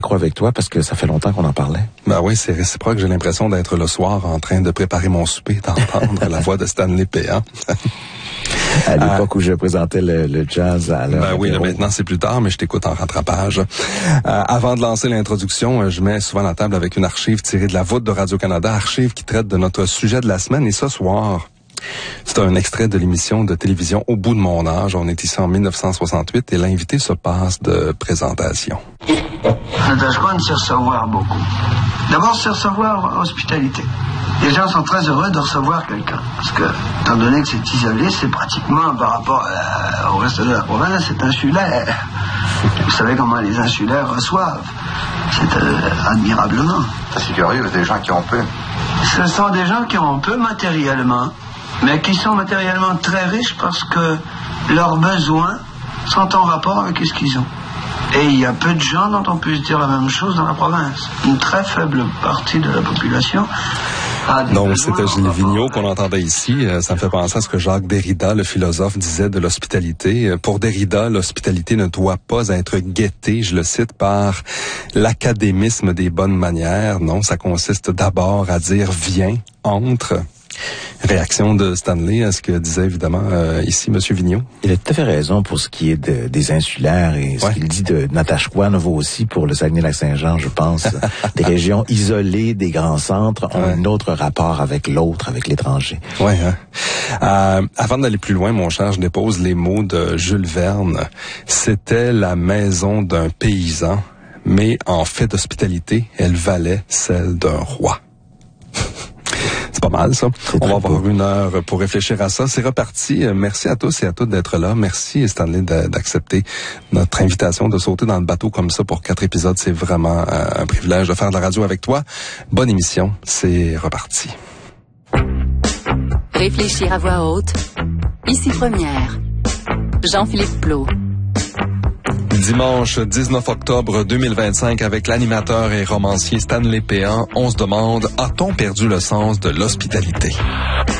avec toi parce que ça fait longtemps qu'on en parlait. Ben oui, c'est réciproque. J'ai l'impression d'être le soir en train de préparer mon souper, d'entendre la voix de Stanley Péan. À l'époque où je présentais le jazz à l'heure. Ben oui, là, maintenant c'est plus tard, mais je t'écoute en rattrapage. Avant de lancer l'introduction, je mets souvent la table avec une archive tirée de la voûte de Radio-Canada, archive qui traite de notre sujet de la semaine. Et ce soir, c'est un extrait de l'émission de télévision Au bout de mon âge. On est ici en 1968 et l'invité se passe de présentation. Natashquan sait recevoir beaucoup. D'abord, c'est recevoir hospitalité. Les gens sont très heureux de recevoir quelqu'un. Parce que, étant donné que c'est isolé, c'est pratiquement par rapport au reste de la province, c'est insulaire. Vous savez comment les insulaires reçoivent. C'est admirablement. C'est curieux, des gens qui ont peu. Ce sont des gens qui ont peu matériellement, mais qui sont matériellement très riches parce que leurs besoins sont en rapport avec ce qu'ils ont. Et il y a peu de gens dont on puisse dire la même chose dans la province. Une très faible partie de la population a des Donc, besoins. c'était Gilles Vigneault qu'on entendait ici. Ça me fait penser à ce que Jacques Derrida, le philosophe, disait de l'hospitalité. Pour Derrida, l'hospitalité ne doit pas être guettée, je le cite, par l'académisme des bonnes manières. Non, ça consiste d'abord à dire « viens, entre ». Réaction de Stanley à ce que disait évidemment ici M. Vigneault. Il a tout à fait raison pour ce qui est des insulaires et ce qu'il dit de Natashquan vaut aussi pour le Saguenay-Lac-Saint-Jean, je pense. Des régions isolées, des grands centres ont un autre rapport avec l'autre, avec l'étranger. Ouais. Avant d'aller plus loin, mon cher, je dépose les mots de Jules Verne. C'était la maison d'un paysan, mais en fait d'hospitalité, elle valait celle d'un roi. C'est pas mal, ça. On va avoir une heure pour réfléchir à ça. C'est reparti. Merci à tous et à toutes d'être là. Merci, Stanley, d'accepter notre invitation, de sauter dans le bateau comme ça pour 4 épisodes. C'est vraiment un privilège de faire de la radio avec toi. Bonne émission. C'est reparti. Réfléchir à voix haute. Ici Première. Jean-Philippe Plot. Dimanche 19 octobre 2025, avec l'animateur et romancier Stanley Péan, on se demande, a-t-on perdu le sens de l'hospitalité?